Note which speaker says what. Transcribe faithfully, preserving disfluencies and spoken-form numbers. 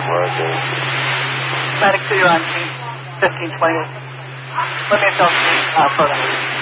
Speaker 1: Roger.
Speaker 2: Medic two, you're on scene. fifteen twenty. Let me know uh, photo.